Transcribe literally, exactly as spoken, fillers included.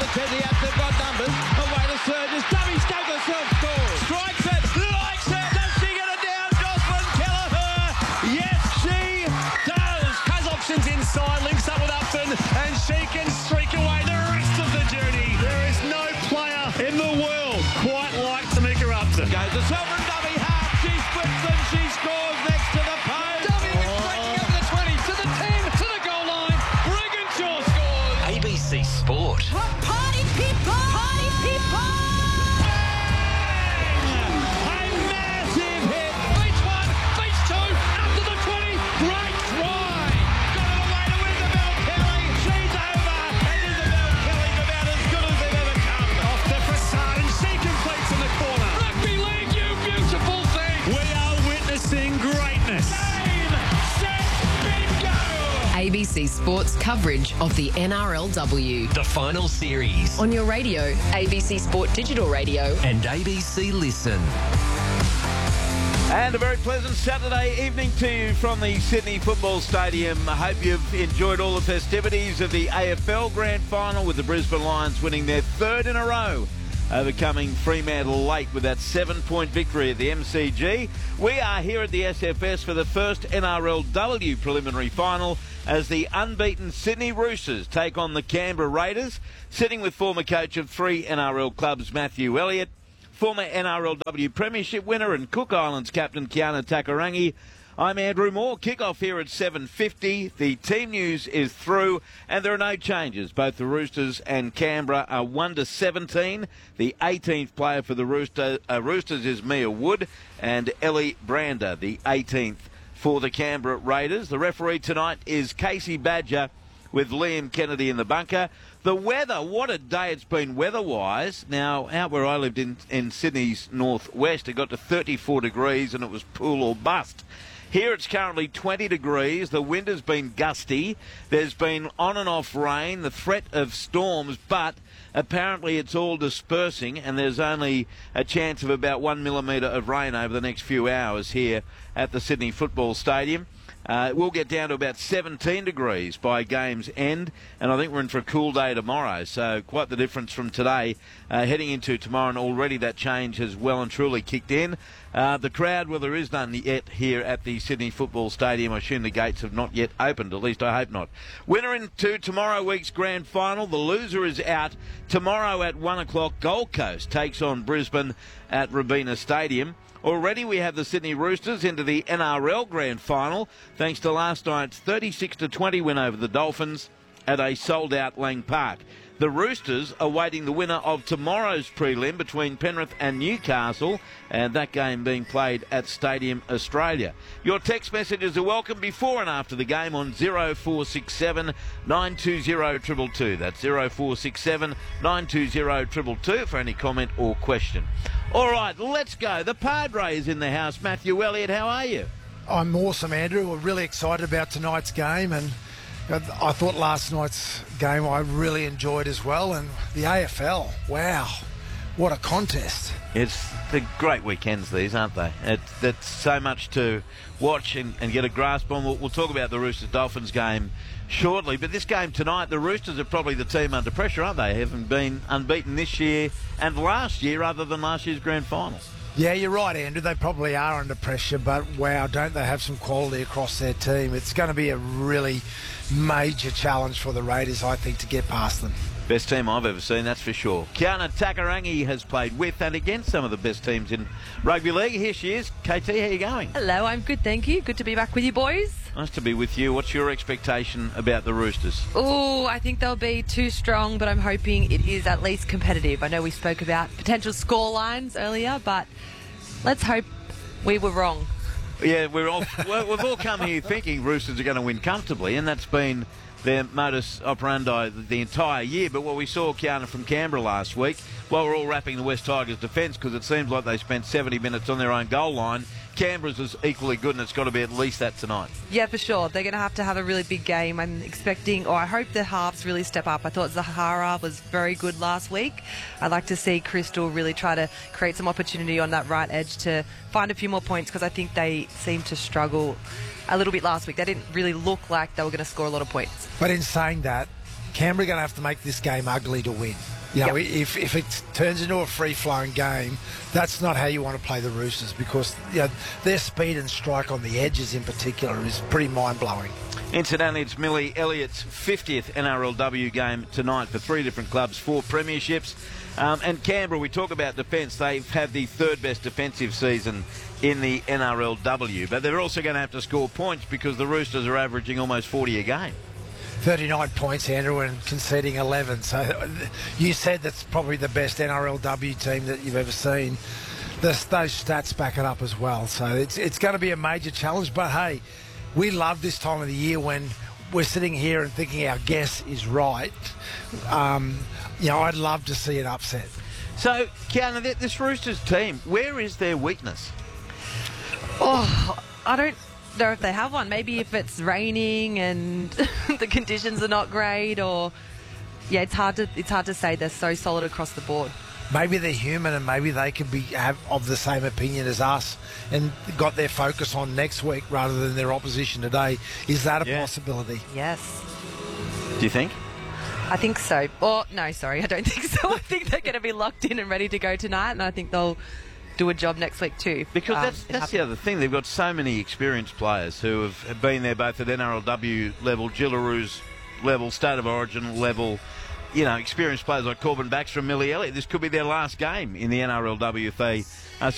Perdiat, they've got numbers. Away to Surges. Dummy Stoke herself scores. Strikes it. Likes it. Does she get it down? Jocelyn Kelleher. Yes, she does. Has options inside. Links up with Upton. And she can streak away the rest of the journey. There is no player in the world quite like Tamika Upton. Goes to Sovereign Dummy half. She splits them. She scores next to the post. Dummy was breaking over the twenty. To the ten. To the goal line. Brigginshaw scores. A B C Sport. Party people! Party people! A massive hit. Beach one. Beach two. Up to the twenty. Great try. Got it away to Isabel Kelly. She's over. And Isabel Kelly's about as good as they've ever come. Off the facade. And she completes in the corner. Rugby league, you beautiful thing. We are witnessing greatness. Game, set, bingo. A B C Sports coverage of the N R L W. The final series. On your radio, A B C Sport Digital Radio. And A B C Listen. And a very pleasant Saturday evening to you from the Sydney Football Stadium. I hope you've enjoyed all the festivities of the A F L Grand Final with the Brisbane Lions winning their third in a row, overcoming Fremantle late with that seven-point victory at the M C G. We are here at the S F S for the first N R L W preliminary final as the unbeaten Sydney Roosters take on the Canberra Raiders, sitting with former coach of three N R L clubs, Matthew Elliott, former N R L W Premiership winner and Cook Islands captain Kiana Takarangi. I'm Andrew Moore. Kick-off here at seven fifty. The team news is through and there are no changes. Both the Roosters and Canberra are one to seventeen. The eighteenth player for the Rooster, uh, Roosters is Mia Wood and Ellie Brander, the eighteenth for the Canberra Raiders. The referee tonight is Casey Badger with Liam Kennedy in the bunker. The weather, what a day it's been weather-wise. Now, out where I lived in, in Sydney's northwest, it got to thirty-four degrees and it was pool or bust. Here it's currently twenty degrees. The wind has been gusty. There's been on and off rain, the threat of storms, but apparently it's all dispersing and there's only a chance of about one millimetre of rain over the next few hours here at the Sydney Football Stadium. Uh, we'll get down to about seventeen degrees by game's end, and I think we're in for a cool day tomorrow, so quite the difference from today uh, heading into tomorrow, and already that change has well and truly kicked in. Uh, the crowd, well, there is none yet here at the Sydney Football Stadium. I assume the gates have not yet opened, at least I hope not. Winner into tomorrow week's grand final. The loser is out tomorrow at one o'clock. Gold Coast takes on Brisbane at Robina Stadium. Already we have the Sydney Roosters into the N R L Grand Final thanks to last night's thirty-six to twenty win over the Dolphins at a sold-out Lang Park. The Roosters awaiting the winner of tomorrow's prelim between Penrith and Newcastle, and that game being played at Stadium Australia. Your text messages are welcome before and after the game on oh four six seven, nine two zero, two two two. That's oh four six seven, nine two zero, two two two for any comment or question. All right, let's go. The Padre is in the house. Matthew Elliott, how are you? I'm awesome, Andrew. We're really excited about tonight's game, and I thought last night's game I really enjoyed as well. And the A F L, wow, what a contest. It's the great weekends, these, aren't they? It's, it's so much to watch and, and get a grasp on. We'll, we'll talk about the Roosters-Dolphins game shortly, but this game tonight, the Roosters are probably the team under pressure, aren't they? Haven't been unbeaten this year and last year other than last year's grand final. Yeah, you're right, Andrew. They probably are under pressure, but wow, don't they have some quality across their team? It's going to be a really major challenge for the Raiders, I think, to get past them. Best team I've ever seen, that's for sure. Kiana Takarangi has played with and against some of the best teams in rugby league. Here she is. K T, how are you going? Hello, I'm good, thank you. Good to be back with you, boys. Nice to be with you. What's your expectation about the Roosters? Oh, I think they'll be too strong, but I'm hoping it is at least competitive. I know we spoke about potential score lines earlier, but let's hope we were wrong. Yeah, we're all, we've all come here thinking Roosters are going to win comfortably, and that's been their modus operandi the entire year. But what we saw, Kiana, from Canberra last week, while we're all wrapping the West Tigers' defence because it seems like they spent seventy minutes on their own goal line, Canberra's was equally good, and it's got to be at least that tonight. Yeah, for sure. They're going to have to have a really big game. I'm expecting, or I hope the halves really step up. I thought Zahara was very good last week. I'd like to see Crystal really try to create some opportunity on that right edge to find a few more points, because I think they seemed to struggle a little bit last week. They didn't really look like they were going to score a lot of points. But in saying that, Canberra are going to have to make this game ugly to win. You know, Yep. if, if it turns into a free-flowing game, that's not how you want to play the Roosters, because you know, their speed and strike on the edges in particular is pretty mind-blowing. Incidentally, it's Millie Elliott's fiftieth N R L W game tonight for three different clubs, four premierships. Um, and Canberra, we talk about defence, they've had the third best defensive season in the N R L W, but they're also going to have to score points because the Roosters are averaging almost forty a game. thirty-nine points, Andrew, and conceding eleven. So you said that's probably the best N R L W team that you've ever seen. This, those stats back it up as well. So it's it's going to be a major challenge. But hey, we love this time of the year when we're sitting here and thinking our guess is right. Um, you know, I'd love to see an upset. So, Kiana, th- this Roosters team, where is their weakness? Oh, I don't know if they have one. Maybe if it's raining and the conditions are not great, or yeah, it's hard to it's hard to say. They're so solid across the board. Maybe they're human, and maybe they can be have of the same opinion as us, and got their focus on next week rather than their opposition today. Is that a Yeah. possibility? Yes, Do you think? I think so. Or no, sorry, I don't think so. I think they're going to be locked in and ready to go tonight, and I think they'll do a job next week too. Because Um, that's it that's the happened. other thing. They've got so many experienced players who have, have been there both at N R L W level, Gillaroos level, State of Origin level. You know, experienced players like Corbin Baxter and Millie Elliott. This could be their last game in the N R L W if they are